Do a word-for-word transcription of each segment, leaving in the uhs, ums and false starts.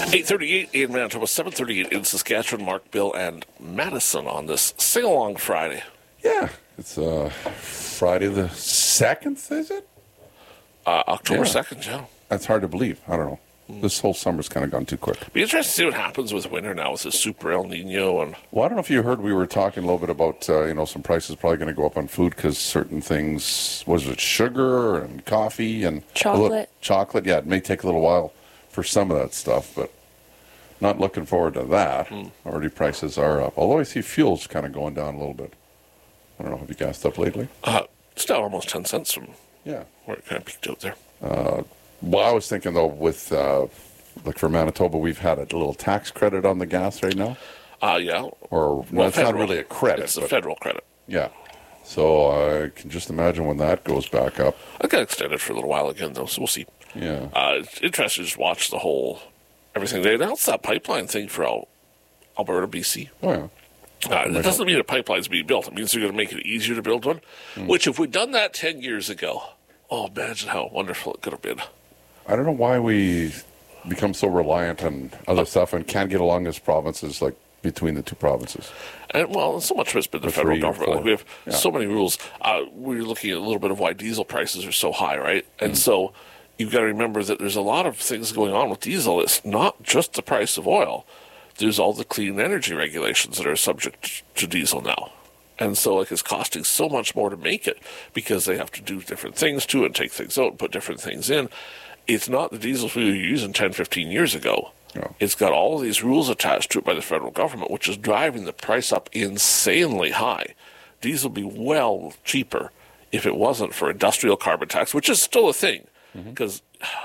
eight thirty-eight in Manitoba, seven thirty-eight in Saskatchewan. Mark, Bill, and Madison on this sing-along Friday. Yeah, it's uh, Friday the second, is it? Uh, October Yeah. second, yeah. That's hard to believe. I don't know. This whole summer's kind of gone too quick. Be interesting to see what happens with winter now with this super El Nino. And Well, I don't know if you heard, we were talking a little bit about, uh, you know, some prices probably going to go up on food because certain things, was it sugar and coffee and... Chocolate. a little- chocolate, yeah. It may take a little while for some of that stuff, but not looking forward to that. Mm. Already prices are up. Although I see fuel's kind of going down a little bit. I don't know, have you gassed up lately? uh, it's down almost ten cents from Yeah. where it kind of peaked out there. Well, I was thinking, though, with, uh, like for Manitoba, we've had a little tax credit on the gas right now. Uh, yeah. Or, no, Well, it's not federal. really a credit. It's a but- federal credit. Yeah. So I can just imagine when that goes back up. It got extended for a little while again, though, so we'll see. Yeah. Uh, it's interesting to just watch the whole, everything. They announced that pipeline thing for Al- Alberta, B C. Oh, yeah. Uh, it doesn't mean a pipeline's being built. It means they're going to make it easier to build one, Hmm. which if we'd done that ten years ago, oh, imagine how wonderful it could have been. I don't know why we become so reliant on other stuff and can't get along as provinces, like between the two provinces. And, well, so much of it's been the Or federal three or government. Like, four. we have Yeah. so many rules. Uh, we're looking at a little bit of why diesel prices are so high, right? Hmm. And so you've got to remember that there's a lot of things going on with diesel. It's not just the price of oil. There's all the clean energy regulations that are subject to diesel now. And so, like, it's costing so much more to make it because they have to do different things to it and take things out and put different things in. It's not the diesel fuel you were using ten, fifteen years ago. No. It's got all of these rules attached to it by the federal government, which is driving the price up insanely high. Diesel would be well cheaper if it wasn't for industrial carbon tax, which is still a thing. Because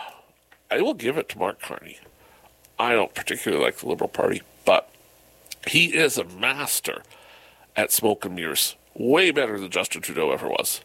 I will give it to Mark Carney. I don't particularly like the Liberal Party, but he is a master at smoke and mirrors. Way better than Justin Trudeau ever was.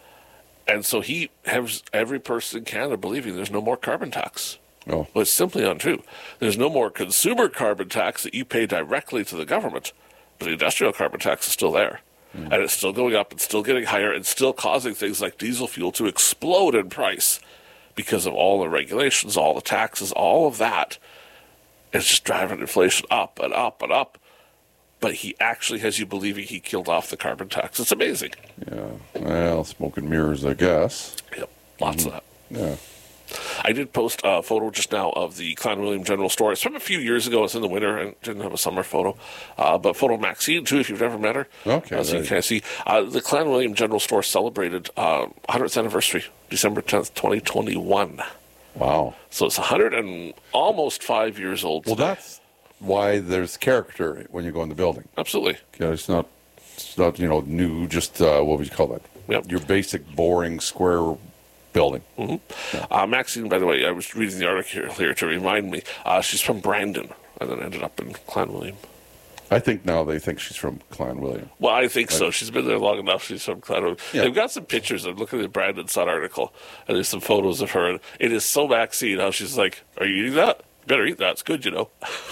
And so he has every person in Canada believing there's no more carbon tax. Oh. Well, it's simply untrue. There's no more consumer carbon tax that you pay directly to the government, but the industrial carbon tax is still there. Mm. And it's still going up, it's still getting higher, and still causing things like diesel fuel to explode in price because of all the regulations, all the taxes, all of that. It's just driving inflation up and up and up. But he actually has you believing he killed off the carbon tax. It's amazing. Yeah. Well, smoke and mirrors, I guess. Yep, lots of that. Yeah. I did post a photo just now of the Clan William General Store. It's from a few years ago. It's in the winter and didn't have a summer photo. Uh, but photo Maxine, too, if you've never met her. Okay, Uh, so you right. can see. Uh, the Clan William General Store celebrated uh, one hundredth anniversary, December tenth, twenty twenty-one. Wow. So it's one hundred and almost five years old. Well, today. that's why there's character when you go in the building. Absolutely. Okay, it's not, it's not you know, new, just, uh, what would you call that? Yep. Your basic, boring, square building. Mm-hmm. Uh, Maxine, by the way, I was reading the article here to remind me. Uh, she's from Brandon and then ended up in Clan William. I think now they think she's from Clan William. Well, I think so. She's been there long enough. She's from Clan William. Yeah. They've got some pictures. I'm looking at the Brandon Sun article, and there's some photos of her. And it is so Maxine how she's like, "Are you eating that? You better eat that. It's good, you know."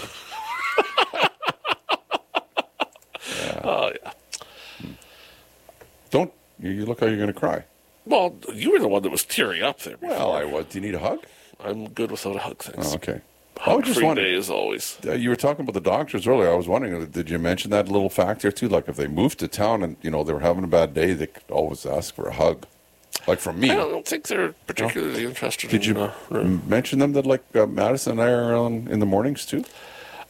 Yeah. Oh, yeah. Don't, you, you look how you're going to cry. Well, you were the one that was tearing up there. Before. Well, I was. Do you need a hug? I'm good without a hug, thanks. Oh, okay. I was just Hug-free wondering. day as always. Uh, you were talking about the doctors earlier. I was wondering, did you mention that little fact there too? Like if they moved to town and you know they were having a bad day, they could always ask for a hug. Like from me. I don't think they're particularly interested Did in you uh, m- mention them that like uh, Madison and I are on in the mornings too?